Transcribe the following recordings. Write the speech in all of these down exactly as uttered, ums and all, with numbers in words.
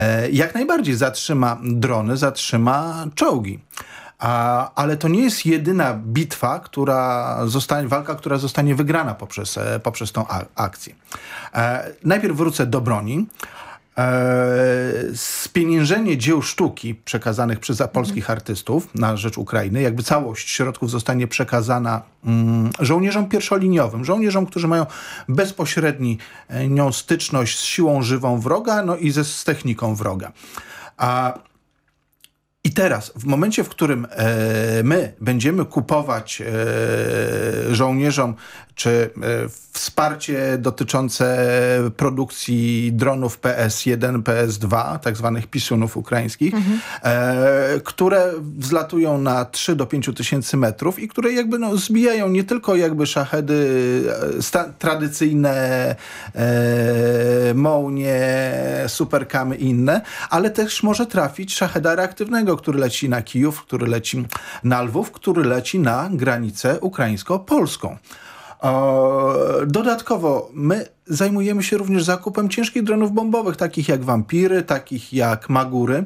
Jak najbardziej zatrzyma drony, zatrzyma czołgi. A, ale to nie jest jedyna bitwa, która zostanie, walka, która zostanie wygrana poprzez, poprzez tą akcję. E, najpierw wrócę do broni. E, spieniężenie dzieł sztuki przekazanych przez polskich artystów na rzecz Ukrainy, jakby całość środków zostanie przekazana mm, żołnierzom pierwszoliniowym, żołnierzom, którzy mają bezpośrednią styczność z siłą żywą wroga, no i ze, z techniką wroga. A I teraz, w momencie, w którym e, my będziemy kupować e, żołnierzom czy e, wsparcie dotyczące produkcji dronów P S jeden, P S dwa, tak zwanych pisunów ukraińskich, mhm. e, które wzlatują na trzy do pięciu tysięcy metrów i które jakby no, zbijają nie tylko jakby szachedy sta- tradycyjne, e, mołnie, superkamy i inne, ale też może trafić szacheda reaktywnego, który leci na Kijów, który leci na Lwów, który leci na granicę ukraińsko-polską. Dodatkowo my zajmujemy się również zakupem ciężkich dronów bombowych, takich jak Wampiry, takich jak Magury.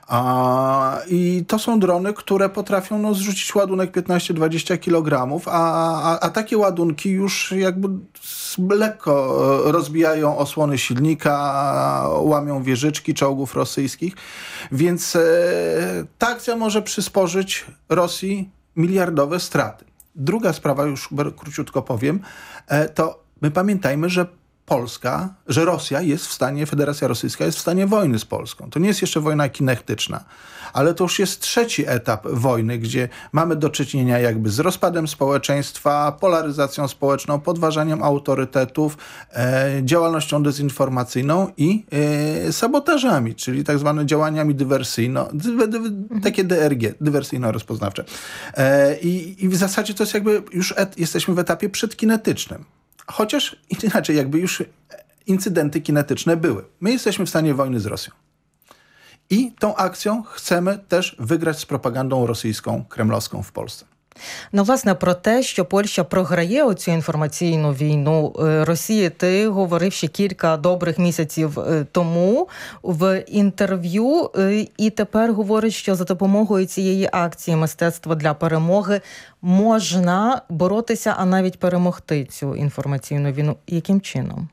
I to są drony, które potrafią no, zrzucić ładunek piętnaście do dwudziestu kilogramów, a, a, a takie ładunki już jakby lekko rozbijają osłony silnika, łamią wieżyczki czołgów rosyjskich. Więc e, ta akcja może przysporzyć Rosji miliardowe straty. Druga sprawa, już króciutko powiem, to my pamiętajmy, że Polska, że Rosja jest w stanie, Federacja Rosyjska jest w stanie wojny z Polską. To nie jest jeszcze wojna kinetyczna, ale to już jest trzeci etap wojny, gdzie mamy do czynienia jakby z rozpadem społeczeństwa, polaryzacją społeczną, podważaniem autorytetów, e, działalnością dezinformacyjną i e, sabotażami, czyli tak zwane działaniami dywersyjno, dy, dy, takie D R G, dywersyjno-rozpoznawcze. E, i, I w zasadzie to jest jakby już et, jesteśmy w etapie przedkinetycznym. Chociaż inaczej, jakby już incydenty kinetyczne były. My jesteśmy w stanie wojny z Rosją. I tą akcją chcemy też wygrać z propagandą rosyjską, kremlowską w Polsce. Ну, власне, про те, що Польща програє оцю інформаційну війну Росії, ти говорив ще кілька добрих місяців тому в інтерв'ю, і тепер говориш, що за допомогою цієї акції «Мистецтво для перемоги» можна боротися, а навіть перемогти цю інформаційну війну. Яким чином?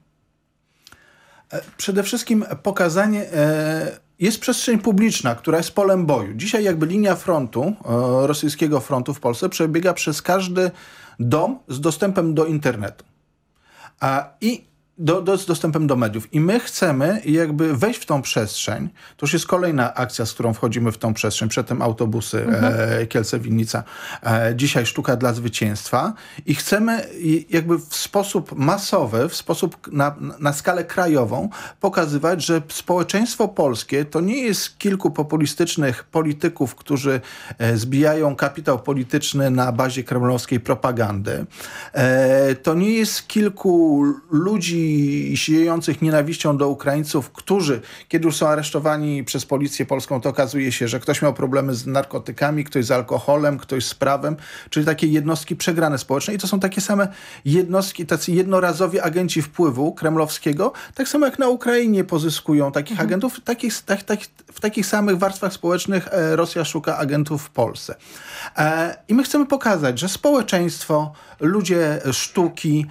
Przede wszystkim pokazanie... E... Jest przestrzeń publiczna, która jest polem boju. Dzisiaj jakby linia frontu, e, rosyjskiego frontu w Polsce przebiega przez każdy dom z dostępem do internetu. A, I do, do, z dostępem do mediów. I my chcemy jakby wejść w tą przestrzeń. To już jest kolejna akcja, z którą wchodzimy w tą przestrzeń. Przedtem autobusy mhm. e, Kielce-Winnica. E, dzisiaj sztuka dla zwycięstwa. I chcemy jakby w sposób masowy, w sposób na, na skalę krajową pokazywać, że społeczeństwo polskie to nie jest kilku populistycznych polityków, którzy e, zbijają kapitał polityczny na bazie kremlowskiej propagandy. E, to nie jest kilku ludzi siejących nienawiścią do Ukraińców, którzy, kiedy już są aresztowani przez policję polską, to okazuje się, że ktoś miał problemy z narkotykami, ktoś z alkoholem, ktoś z prawem, czyli takie jednostki przegrane społeczne. I to są takie same jednostki, tacy jednorazowi agenci wpływu kremlowskiego, tak samo jak na Ukrainie pozyskują takich mhm. agentów, takich, tak, tak, w takich samych warstwach społecznych e, Rosja szuka agentów w Polsce. E, I my chcemy pokazać, że społeczeństwo, ludzie sztuki,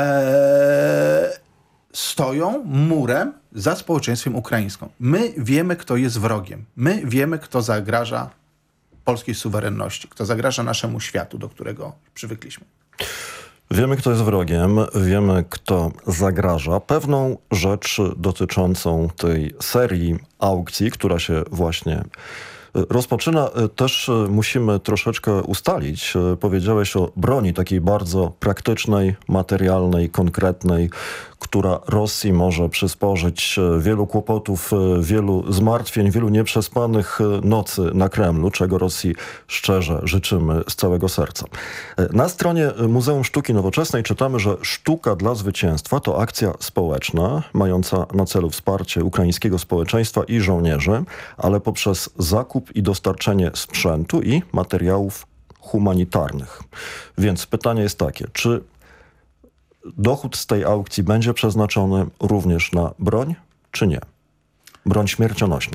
e, stoją murem za społeczeństwem ukraińskim. My wiemy, kto jest wrogiem. My wiemy, kto zagraża polskiej suwerenności, kto zagraża naszemu światu, do którego przywykliśmy. Wiemy, kto jest wrogiem, wiemy, kto zagraża. Pewną rzecz dotyczącą tej serii aukcji, która się właśnie rozpoczyna, też musimy troszeczkę ustalić. Powiedziałeś o broni takiej bardzo praktycznej, materialnej, konkretnej, która Rosji może przysporzyć wielu kłopotów, wielu zmartwień, wielu nieprzespanych nocy na Kremlu, czego Rosji szczerze życzymy z całego serca. Na stronie Muzeum Sztuki Nowoczesnej czytamy, że Sztuka dla Zwycięstwa to akcja społeczna, mająca na celu wsparcie ukraińskiego społeczeństwa i żołnierzy, ale poprzez zakup i dostarczenie sprzętu i materiałów humanitarnych. Więc pytanie jest takie, czy dochód z tej aukcji będzie przeznaczony również na broń, czy nie? broń śmiercionośna.